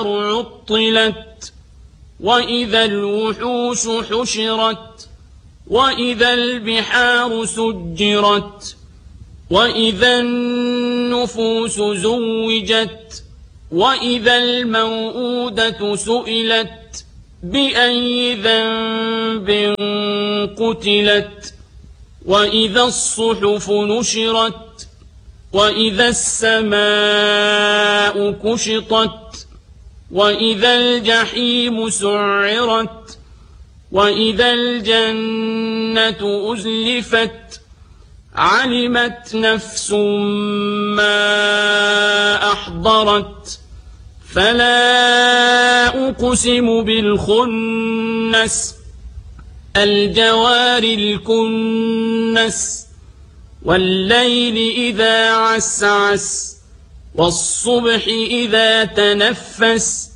عطلت وإذا الوحوش حشرت وإذا البحار سجرت وإذا النفوس زوجت وإذا الموءودة سئلت بأي ذنب قتلت وإذا الصحف نشرت وإذا السماء كشطت وإذا الجحيم سعرت وإذا الجنة أزلفت علمت نفس ما أحضرت فلا أقسم بالخنس الجوار الكنس والليل إذا عسعس والصبح إذا تنفس